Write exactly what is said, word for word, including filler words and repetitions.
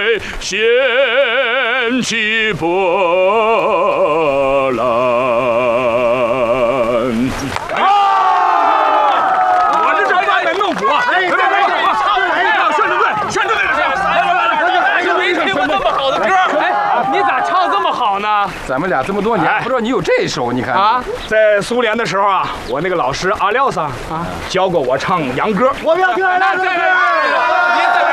掀起波澜。啊！我这是歪门弄斧啊！哎，再来一个，来一个，宣传队，宣传队，来来来来，没听过这么好的歌。哎，你咋唱这么好呢？ 咱们俩这么多年，不知道你有这一手，你看啊，在苏联的时候啊，我那个老师阿廖桑啊，教过我唱洋歌。 我们要听阿廖桑。